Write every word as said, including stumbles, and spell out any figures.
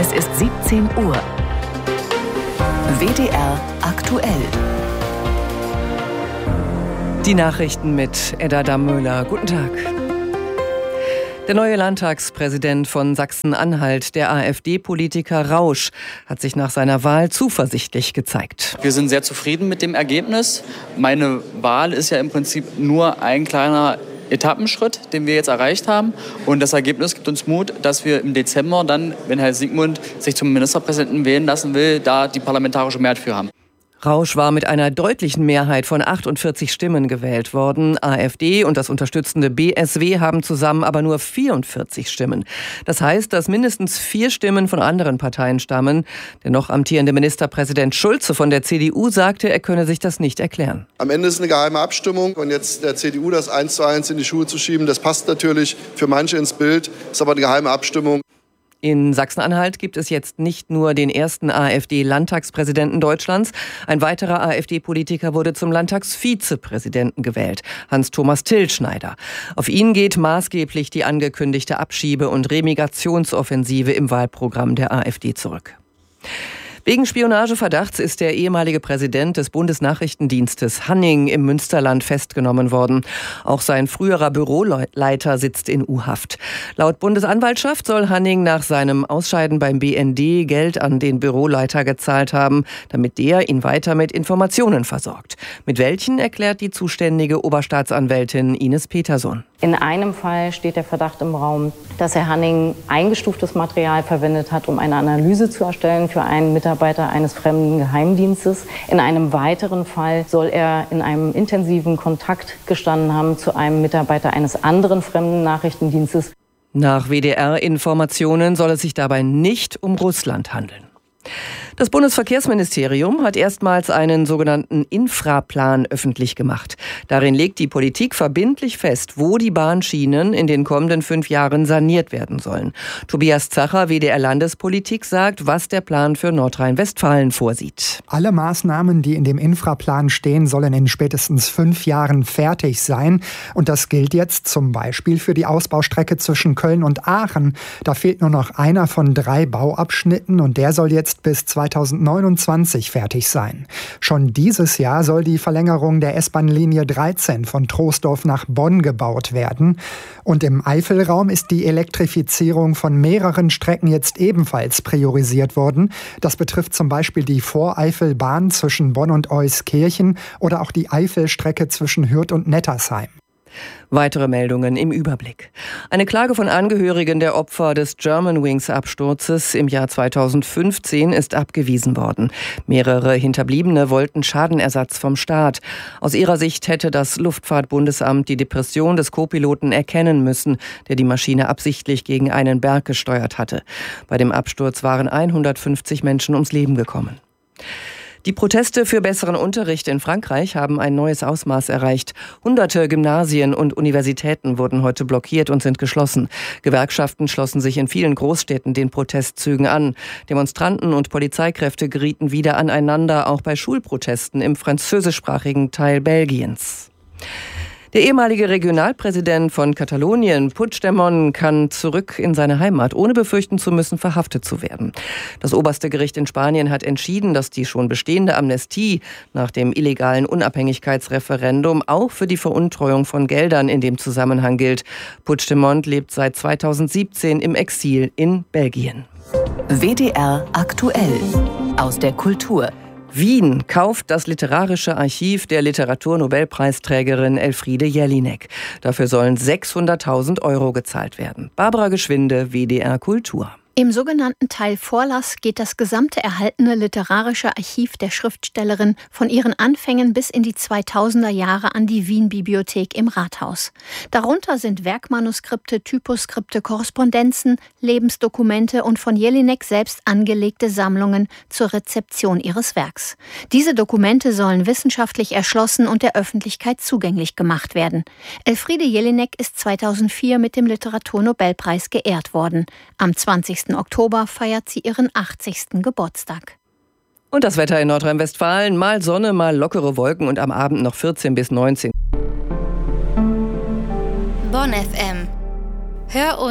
Es ist siebzehn Uhr. W D R aktuell. Die Nachrichten mit Edda Dammöhler. Guten Tag. Der neue Landtagspräsident von Sachsen-Anhalt, der AfD-Politiker Rausch, hat sich nach seiner Wahl zuversichtlich gezeigt. Wir sind sehr zufrieden mit dem Ergebnis. Meine Wahl ist ja im Prinzip nur ein kleiner Etappenschritt, den wir jetzt erreicht haben. Und das Ergebnis gibt uns Mut, dass wir im Dezember dann, wenn Herr Sigmund sich zum Ministerpräsidenten wählen lassen will, da die parlamentarische Mehrheit für haben. Rausch war mit einer deutlichen Mehrheit von achtundvierzig Stimmen gewählt worden. AfD und das unterstützende B S W haben zusammen aber nur vierundvierzig Stimmen. Das heißt, dass mindestens vier Stimmen von anderen Parteien stammen. Der noch amtierende Ministerpräsident Schulze von der C D U sagte, er könne sich das nicht erklären. Am Ende ist eine geheime Abstimmung und jetzt der C D U das eins zu eins in die Schuhe zu schieben, das passt natürlich für manche ins Bild, ist aber eine geheime Abstimmung. In Sachsen-Anhalt gibt es jetzt nicht nur den ersten AfD-Landtagspräsidenten Deutschlands. Ein weiterer AfD-Politiker wurde zum Landtagsvizepräsidenten gewählt, Hans-Thomas Tillschneider. Auf ihn geht maßgeblich die angekündigte Abschiebe- und Remigrationsoffensive im Wahlprogramm der AfD zurück. Wegen Spionageverdachts ist der ehemalige Präsident des Bundesnachrichtendienstes Hanning im Münsterland festgenommen worden. Auch sein früherer Büroleiter sitzt in U-Haft. Laut Bundesanwaltschaft soll Hanning nach seinem Ausscheiden beim B N D Geld an den Büroleiter gezahlt haben, damit der ihn weiter mit Informationen versorgt. Mit welchen, erklärt die zuständige Oberstaatsanwältin Ines Peterson. In einem Fall steht der Verdacht im Raum, dass Herr Hanning eingestuftes Material verwendet hat, um eine Analyse zu erstellen für einen Mitarbeiter eines fremden Geheimdienstes. In einem weiteren Fall soll er in einem intensiven Kontakt gestanden haben zu einem Mitarbeiter eines anderen fremden Nachrichtendienstes. Nach W D R-Informationen soll es sich dabei nicht um Russland handeln. Das Bundesverkehrsministerium hat erstmals einen sogenannten Infraplan öffentlich gemacht. Darin legt die Politik verbindlich fest, wo die Bahnschienen in den kommenden fünf Jahren saniert werden sollen. Tobias Zacher, W D R-Landespolitik, sagt, was der Plan für Nordrhein-Westfalen vorsieht. Alle Maßnahmen, die in dem Infraplan stehen, sollen in spätestens fünf Jahren fertig sein. Und das gilt jetzt zum Beispiel für die Ausbaustrecke zwischen Köln und Aachen. Da fehlt nur noch einer von drei Bauabschnitten und der soll jetzt bis zweitausendneunundzwanzig fertig sein. Schon dieses Jahr soll die Verlängerung der S-Bahn-Linie dreizehn von Troisdorf nach Bonn gebaut werden. Und im Eifelraum ist die Elektrifizierung von mehreren Strecken jetzt ebenfalls priorisiert worden. Das betrifft zum Beispiel die Voreifelbahn zwischen Bonn und Euskirchen oder auch die Eifelstrecke zwischen Hürth und Nettersheim. Weitere Meldungen im Überblick. Eine Klage von Angehörigen der Opfer des Germanwings-Absturzes im Jahr zweitausendfünfzehn ist abgewiesen worden. Mehrere Hinterbliebene wollten Schadenersatz vom Staat. Aus ihrer Sicht hätte das Luftfahrtbundesamt die Depression des Co-Piloten erkennen müssen, der die Maschine absichtlich gegen einen Berg gesteuert hatte. Bei dem Absturz waren hundertfünfzig Menschen ums Leben gekommen. Die Proteste für besseren Unterricht in Frankreich haben ein neues Ausmaß erreicht. Hunderte Gymnasien und Universitäten wurden heute blockiert und sind geschlossen. Gewerkschaften schlossen sich in vielen Großstädten den Protestzügen an. Demonstranten und Polizeikräfte gerieten wieder aneinander, auch bei Schulprotesten im französischsprachigen Teil Belgiens. Der ehemalige Regionalpräsident von Katalonien, Puigdemont, kann zurück in seine Heimat, ohne befürchten zu müssen, verhaftet zu werden. Das oberste Gericht in Spanien hat entschieden, dass die schon bestehende Amnestie nach dem illegalen Unabhängigkeitsreferendum auch für die Veruntreuung von Geldern in dem Zusammenhang gilt. Puigdemont lebt seit zweitausendsiebzehn im Exil in Belgien. W D R aktuell aus der Kultur. Wien kauft das literarische Archiv der Literaturnobelpreisträgerin Elfriede Jelinek. Dafür sollen sechshunderttausend Euro gezahlt werden. Barbara Geschwinde, W D R Kultur. Im sogenannten Teil Vorlass geht das gesamte erhaltene literarische Archiv der Schriftstellerin von ihren Anfängen bis in die zweitausender Jahre an die Wien-Bibliothek im Rathaus. Darunter sind Werkmanuskripte, Typoskripte, Korrespondenzen, Lebensdokumente und von Jelinek selbst angelegte Sammlungen zur Rezeption ihres Werks. Diese Dokumente sollen wissenschaftlich erschlossen und der Öffentlichkeit zugänglich gemacht werden. Elfriede Jelinek ist zweitausendvier mit dem Literaturnobelpreis geehrt worden. Am zwanzigsten Oktober feiert sie ihren achtzigsten Geburtstag. Und das Wetter in Nordrhein-Westfalen, mal Sonne, mal lockere Wolken und am Abend noch vierzehn bis neunzehn. Bonn F M. Hör